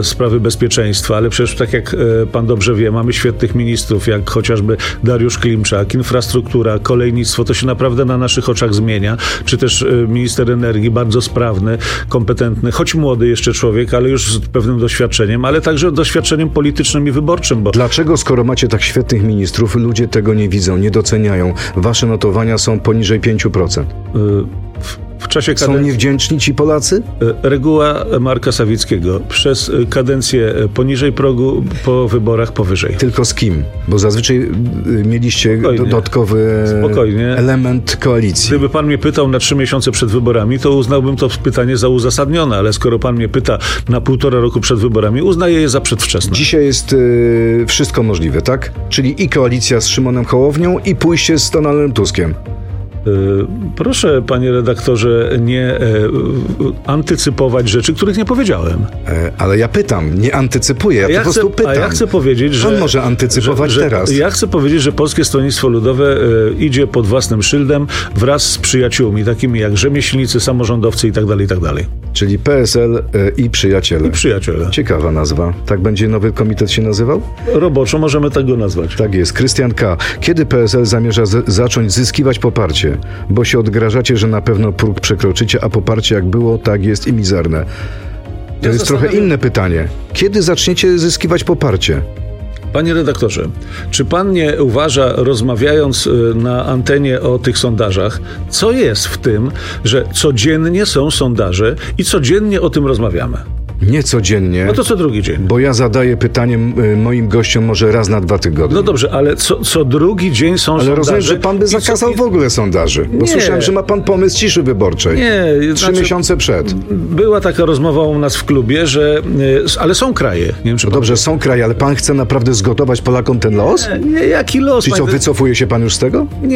sprawy bezpieczeństwa, ale przecież tak jak pan dobrze wie, mamy świetnych ministrów, jak chociażby Dariusz Klimczak, infrastruktura, kolejnictwo, to się naprawdę na naszych oczach zmienia, czy też minister energii, bardzo sprawny, kompetentny, choć młody jeszcze człowiek, ale już z pewnym doświadczeniem, ale także doświadczeniem politycznym i wyborczym. Bo... Dlaczego, skoro macie tak świetnych ministrów, ludzie tego nie widzą, nie doceniają? Wasze notowania są poniżej 5%. W czasie kadencji... Są niewdzięczni ci Polacy? Reguła Marka Sawickiego. Przez kadencję poniżej progu, po wyborach powyżej. Tylko z kim? Bo zazwyczaj mieliście dodatkowy element koalicji. Gdyby pan mnie pytał na 3 miesiące przed wyborami, to uznałbym to pytanie za uzasadnione, ale skoro pan mnie pyta na 1,5 roku przed wyborami, uznaję je za przedwczesne. Dzisiaj jest wszystko możliwe, tak? Czyli i koalicja z Szymonem Hołownią, i pójście z Donaldem Tuskiem. Proszę, panie redaktorze, nie antycypować rzeczy, których nie powiedziałem. Ale ja pytam, nie antycypuję, ja po prostu pytam. A ja chcę powiedzieć, że... Pan może antycypować teraz. Ja chcę powiedzieć, że Polskie Stronnictwo Ludowe idzie pod własnym szyldem wraz z przyjaciółmi, takimi jak rzemieślnicy, samorządowcy itd., itd. Czyli PSL i przyjaciele. I przyjaciele. Ciekawa nazwa. Tak będzie nowy komitet się nazywał? Roboczo możemy tak go nazwać. Tak jest. Krystian K. Kiedy PSL zamierza zacząć zyskiwać poparcie? Bo się odgrażacie, że na pewno próg przekroczycie, a poparcie jak było, tak jest i mizerne. To jest trochę inne pytanie. Kiedy zaczniecie zyskiwać poparcie? Panie redaktorze, czy pan nie uważa, rozmawiając na antenie o tych sondażach, co jest w tym, że codziennie są sondaże i codziennie o tym rozmawiamy? Nie codziennie. No to co drugi dzień. Bo ja zadaję pytanie moim gościom może raz na 2 tygodnie. No dobrze, ale co drugi dzień są sondaże. Ale rozumiem, że pan by zakazał w ogóle sondaży. Bo słyszałem, że ma pan pomysł ciszy wyborczej. Nie. 3 miesiące przed. Była taka rozmowa u nas w klubie, że... Ale są kraje. Nie wiem, czy dobrze, są kraje, ale pan chce naprawdę zgotować Polakom ten los? Nie, jaki los? Czyli co, wycofuje się pan już z tego? Nie,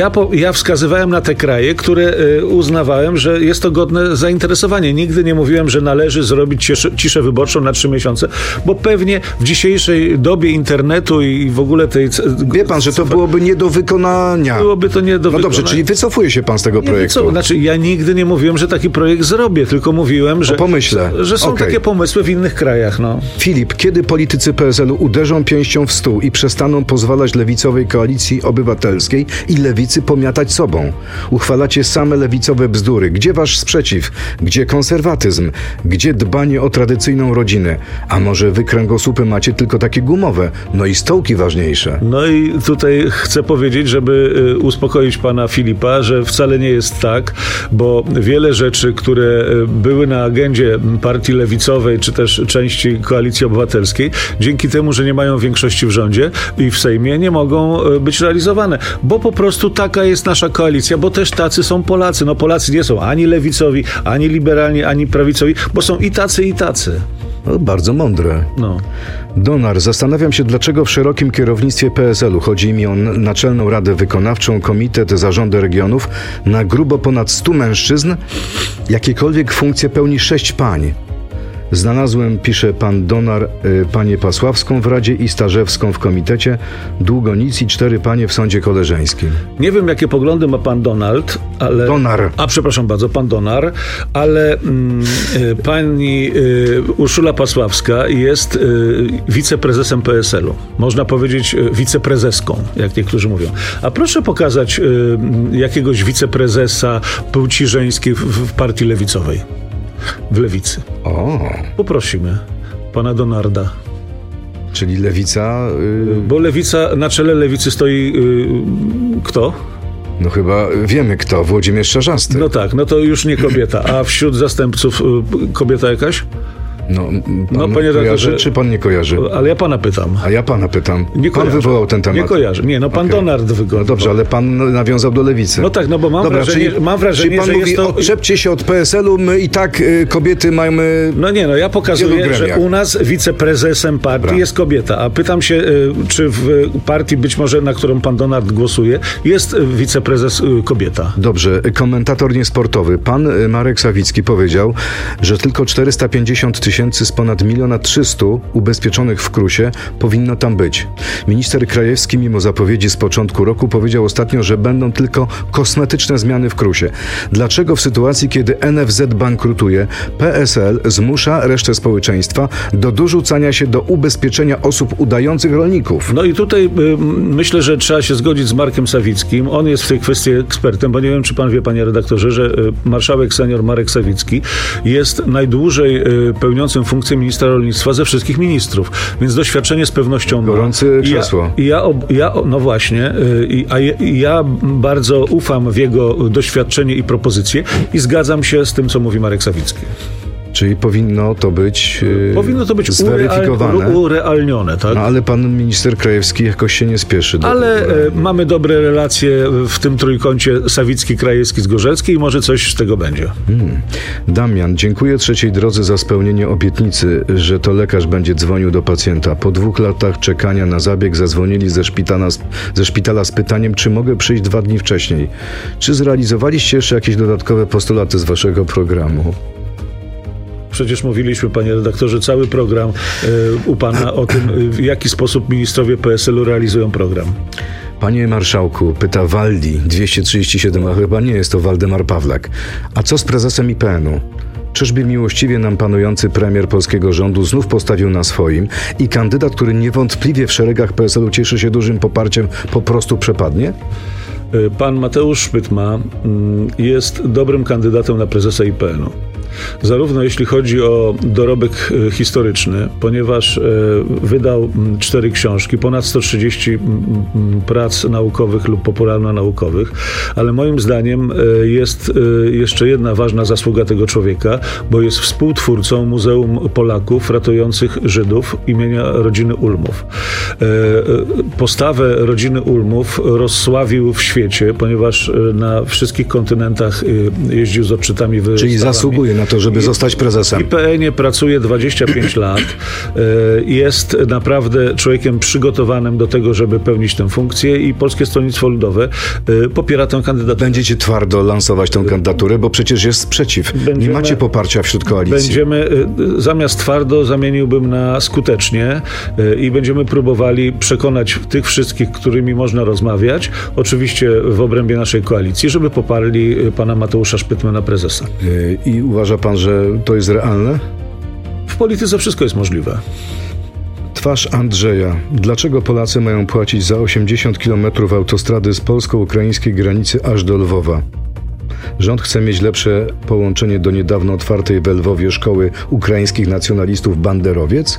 ja wskazywałem na te kraje, które uznawałem, że jest to godne zainteresowanie. Nigdy nie mówiłem, że należy zrobić ciszę wyborczą na 3 miesiące, bo pewnie w dzisiejszej dobie internetu i w ogóle tej... Wie pan, że to byłoby nie do wykonania. Byłoby to nie do wykonania. No dobrze, czyli wycofuje się pan z tego projektu. Znaczy, ja nigdy nie mówiłem, że taki projekt zrobię, tylko mówiłem, że są takie pomysły w innych krajach. No. Filip, kiedy politycy PSL-u uderzą pięścią w stół i przestaną pozwalać lewicowej koalicji obywatelskiej i lewicy pomiatać sobą? Uchwalacie same lewicowe bzdury. Gdzie wasz sprzeciw? Gdzie konserwatyzm? Gdzie dbanie o tradycyjną rodzinę? A może wy kręgosłupy macie tylko takie gumowe? No i stołki ważniejsze. No i tutaj chcę powiedzieć, żeby uspokoić pana Filipa, że wcale nie jest tak, bo wiele rzeczy, które były na agendzie partii lewicowej, czy też części Koalicji Obywatelskiej, dzięki temu, że nie mają większości w rządzie i w Sejmie, nie mogą być realizowane. Bo po prostu taka jest nasza koalicja, bo też tacy są Polacy. No Polacy nie są ani lewicowi, ani liberalni, ani prawicowi, bo są i tacy, i tacy. No, bardzo mądre. No. Donar, zastanawiam się, dlaczego w szerokim kierownictwie PSL-u, chodzi mi o Naczelną Radę Wykonawczą, Komitet, Zarządy Regionów, na grubo ponad 100 mężczyzn, jakiekolwiek funkcje pełni 6 pań. Znalazłem, pisze pan Donar, panię Pasławską w Radzie i Starzewską w komitecie, długo nic i 4 panie w sądzie koleżeńskim. Nie wiem, jakie poglądy ma pan Donald, ale... Donar. Przepraszam bardzo, pan Donar, ale pani Urszula Pasławska jest wiceprezesem PSL-u. Można powiedzieć wiceprezeską, jak niektórzy mówią. A proszę pokazać jakiegoś wiceprezesa płci żeńskiej w partii lewicowej. W lewicy. Poprosimy pana Donarda. Czyli lewica... Bo lewica, na czele lewicy stoi kto? No chyba wiemy kto, Włodzimierz Czarzasty. No tak, no to już nie kobieta. A wśród zastępców kobieta jakaś? Pan kojarzy, czy pan nie kojarzy? Ale ja pana pytam. A ja pana pytam. Nie pan wywołał ten temat. Nie kojarzy. Nie, pan Donard wywołał. No dobrze, ale pan nawiązał do lewicy. No tak, no bo mam wrażenie, czyli pan że mówi, jest to... odczepcie się od PSL-u, my i tak kobiety mamy... Ja pokazuję, że u nas wiceprezesem partii jest kobieta, a pytam się, czy w partii, być może na którą pan Donard głosuje, jest wiceprezes kobieta. Dobrze, komentator niesportowy, pan Marek Sawicki powiedział, że tylko 450 tysięcy z ponad 1 300 000 ubezpieczonych w KRUS-ie powinno tam być. Minister Krajewski, mimo zapowiedzi z początku roku, powiedział ostatnio, że będą tylko kosmetyczne zmiany w KRUS-ie. Dlaczego w sytuacji, kiedy NFZ bankrutuje, PSL zmusza resztę społeczeństwa do dorzucania się do ubezpieczenia osób udających rolników? No i tutaj myślę, że trzeba się zgodzić z Markiem Sawickim. On jest w tej kwestii ekspertem, bo nie wiem, czy pan wie, panie redaktorze, że marszałek senior Marek Sawicki jest najdłużej pełniącym funkcję ministra rolnictwa ze wszystkich ministrów, więc doświadczenie z pewnością ma. Gorące krzesło. No właśnie, ja bardzo ufam w jego doświadczenie i propozycje i zgadzam się z tym, co mówi Marek Sawicki. Czyli powinno to być zweryfikowane, urealnione, tak? No ale pan minister Krajewski jakoś się nie spieszy. Ale mamy dobre relacje w tym trójkącie Sawicki, Krajewski, Zgorzelski i może coś z tego będzie. Damian, dziękuję trzeciej drodze za spełnienie obietnicy, że to lekarz będzie dzwonił do pacjenta. Po 2 latach czekania na zabieg zadzwonili ze szpitala z pytaniem, czy mogę przyjść 2 dni wcześniej. Czy zrealizowaliście jeszcze jakieś dodatkowe postulaty z waszego programu? Przecież mówiliśmy, panie redaktorze, cały program u pana o tym, w jaki sposób ministrowie PSL-u realizują program. Panie marszałku, pyta Waldi 237, a chyba nie jest to Waldemar Pawlak. A co z prezesem IPN-u? Czyżby miłościwie nam panujący premier polskiego rządu znów postawił na swoim i kandydat, który niewątpliwie w szeregach PSL-u cieszy się dużym poparciem, po prostu przepadnie? Pan Mateusz Szpytma jest dobrym kandydatem na prezesa IPN-u. Zarówno jeśli chodzi o dorobek historyczny, ponieważ wydał 4 książki, ponad 130 prac naukowych lub popularno-naukowych, ale moim zdaniem jest jeszcze jedna ważna zasługa tego człowieka, bo jest współtwórcą Muzeum Polaków ratujących Żydów imienia rodziny Ulmów. Postawę rodziny Ulmów rozsławił w świecie, ponieważ na wszystkich kontynentach jeździł z odczytami wystawami. Czyli zasługuje na to, żeby zostać prezesem. W IPN-ie pracuje 25 lat. Jest naprawdę człowiekiem przygotowanym do tego, żeby pełnić tę funkcję i Polskie Stronnictwo Ludowe popiera tę kandydaturę. Będziecie twardo lansować tę kandydaturę, bo przecież jest sprzeciw. Nie macie poparcia wśród koalicji. Zamiast twardo zamieniłbym na skutecznie i będziemy próbowali przekonać tych wszystkich, którymi można rozmawiać, oczywiście w obrębie naszej koalicji, żeby poparli pana Mateusza Szpytmę na prezesa. I uważa pan, że to jest realne? W polityce wszystko jest możliwe. Twarz Andrzeja. Dlaczego Polacy mają płacić za 80 km autostrady z polsko-ukraińskiej granicy aż do Lwowa? Rząd chce mieć lepsze połączenie do niedawno otwartej w Lwowie szkoły ukraińskich nacjonalistów Banderowiec?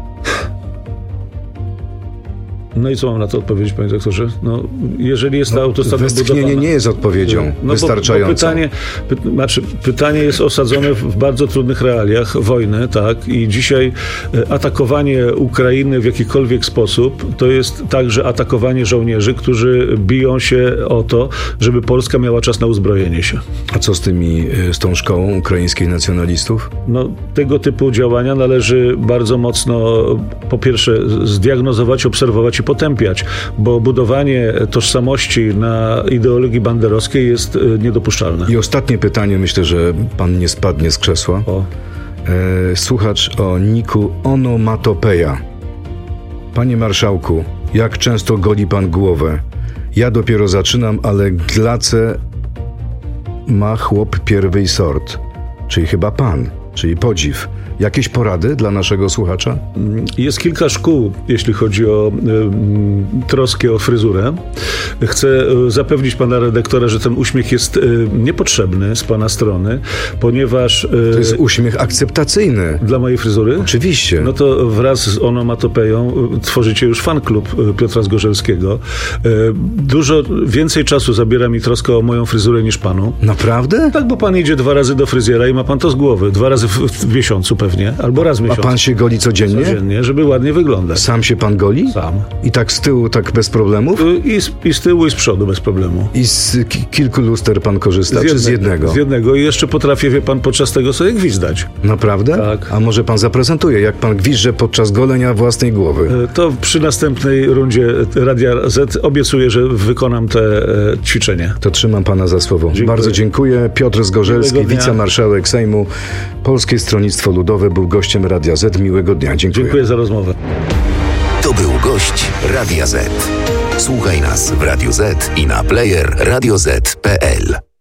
No i co mam na to odpowiedzieć, panie doktorze? No, jeżeli jest ta autostrada westchnienie nie jest odpowiedzią wystarczającą. Pytanie jest osadzone w bardzo trudnych realiach wojny, tak? I dzisiaj atakowanie Ukrainy w jakikolwiek sposób to jest także atakowanie żołnierzy, którzy biją się o to, żeby Polska miała czas na uzbrojenie się. A co z tą szkołą ukraińskich nacjonalistów? No, tego typu działania należy bardzo mocno, po pierwsze, zdiagnozować, obserwować i potępiać, bo budowanie tożsamości na ideologii banderowskiej jest niedopuszczalne. I ostatnie pytanie, myślę, że pan nie spadnie z krzesła. Słuchacz o niku Onomatopeja. Panie marszałku, jak często goli pan głowę? Ja dopiero zaczynam, ale glacę ma chłop pierwej sort. Czyli chyba pan, czyli podziw. Jakieś porady dla naszego słuchacza? Jest kilka szkół, jeśli chodzi o troskę o fryzurę. Chcę zapewnić pana redaktora, że ten uśmiech jest niepotrzebny z pana strony, ponieważ... To jest uśmiech akceptacyjny. Dla mojej fryzury? Oczywiście. No to wraz z Onomatopeją tworzycie już fan klub Piotra Zgorzelskiego. Dużo więcej czasu zabiera mi troska o moją fryzurę niż panu. Naprawdę? Tak, bo pan idzie 2 razy do fryzjera i ma pan to z głowy. 2 razy w miesiącu pewnie, albo raz w miesiącu. A pan się goli codziennie? Codziennie, żeby ładnie wyglądać. Sam się pan goli? Sam. I tak z tyłu, tak bez problemów? I z tyłu, i z przodu bez problemu. I z kilku luster pan korzysta, czy z jednego? Z jednego i jeszcze potrafię, wie pan, podczas tego sobie gwizdać. Naprawdę? Tak. A może pan zaprezentuje, jak pan gwizdże podczas golenia własnej głowy? To przy następnej rundzie Radia Z obiecuję, że wykonam te ćwiczenie. To trzymam pana za słowo. Dziękuję. Bardzo dziękuję. Piotr Zgorzelski, wicemarszałek Sejmu, Polskie Stronnictwo Ludowe. Narodowe był gościem Radia Z. Miłego dnia. Dziękuję. Dziękuję za rozmowę. To był gość Radia Z. Słuchaj nas w Radio Z i na player radioz.pl.